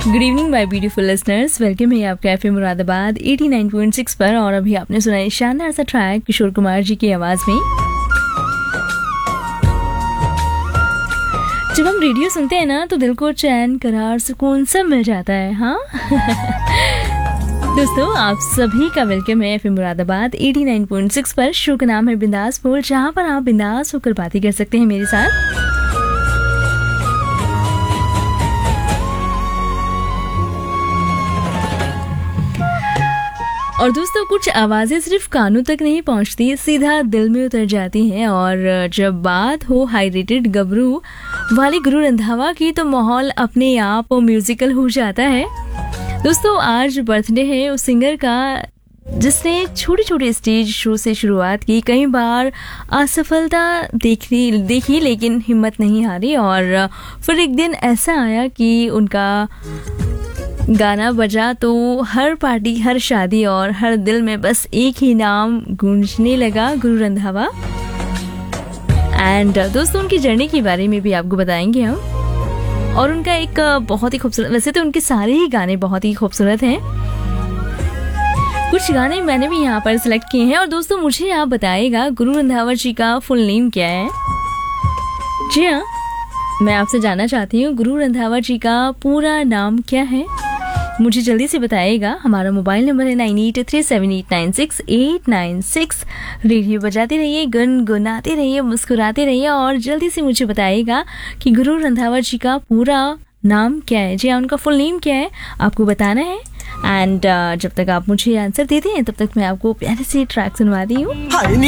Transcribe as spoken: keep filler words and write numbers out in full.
Good evening my beautiful listeners, welcome है आपका FM Moradabad नवासी पॉइंट सिक्स पर। और अभी आपने सुना है शानदार सा ट्रैक किशोर कुमार जी की आवाज में। जब हम रेडियो सुनते हैं ना तो दिल को चैन, करार, सुकून सब मिल जाता है। हाँ दोस्तों, आप सभी का वेलकम है एफएम मुरादाबाद नवासी पॉइंट सिक्स पर। शो का नाम है बिंदास बोल, जहाँ पर आप बिंदास होकर बातें कर सकते हैं मेरे साथ। और दोस्तों, कुछ आवाज़ें सिर्फ कानों तक नहीं पहुंचती, सीधा दिल में उतर जाती हैं। और जब बात हो हाई रेटेड गबरू वाली गुरु रंधावा की तो माहौल अपने आप म्यूजिकल हो जाता है। दोस्तों, आज बर्थडे है उस सिंगर का जिसने छोटे छोटे स्टेज शो से शुरुआत की, कई बार असफलता देखी देखी लेकिन हिम्मत नहीं हारी। और फिर एक दिन ऐसा आया कि उनका गाना बजा तो हर पार्टी, हर शादी और हर दिल में बस एक ही नाम गूंजने लगा, गुरु रंधावा। एंड दोस्तों, उनकी जर्नी के बारे में भी आपको बताएंगे हम। और उनका एक बहुत ही खूबसूरत, वैसे तो उनके सारे ही गाने बहुत ही खूबसूरत हैं, कुछ गाने मैंने भी यहाँ पर सिलेक्ट किए हैं। और दोस्तों, मुझे आप बताइएगा गुरु रंधावा जी का फुल नेम क्या है। जी हाँ, मैं आपसे जानना चाहती हूँ गुरु रंधावा जी का पूरा नाम क्या है, मुझे जल्दी से बताइएगा। हमारा मोबाइल नंबर है nine eight three seven eight nine six eight nine six. Radio बजाते रहिए, गुनगुनाते रहिए, मुस्कुराते रहिए और जल्दी से मुझे बताइएगा कि गुरु रंधावा जी का पूरा नाम क्या है। जी हाँ, उनका फुल नेम क्या है आपको बताना है। एंड uh, जब तक आप मुझे आंसर देते हैं तब तक मैं आपको प्यारे से ट्रैक सुनवाती हूँ।